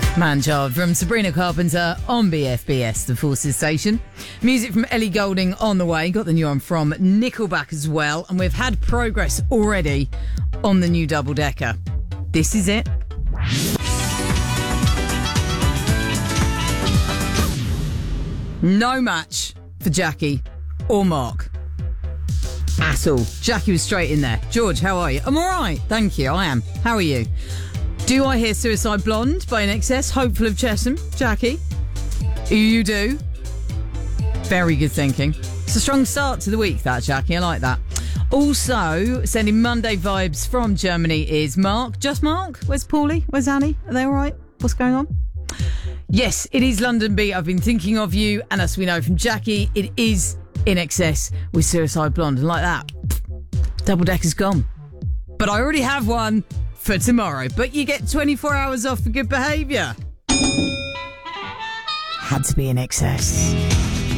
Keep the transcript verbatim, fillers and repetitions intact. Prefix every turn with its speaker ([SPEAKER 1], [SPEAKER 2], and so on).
[SPEAKER 1] Manchild from Sabrina Carpenter on B F B S, the Forces station. Music from Ellie Goulding on the way. Got the new one from Nickelback as well. And we've had progress already on the new double-decker. This is it. No match for Jackie or Mark at all. Jackie was straight in there. George, how are you? I'm all right, thank you. I am. How are you? Do I hear Suicide Blonde by In Excess? Hopeful of Chesham. Jackie? You do? Very good thinking. It's a strong start to the week, that, Jackie. I like that. Also, sending Monday vibes from Germany is Mark. Just Mark? Where's Paulie? Where's Annie? Are they all right? What's going on? Yes, it is London Beat. I've been thinking of you. And as we know from Jackie, it is In Excess with Suicide Blonde. And like that, double decker's gone. But I already have one for tomorrow. But you get twenty-four hours off for good behaviour. Had to be In Excess.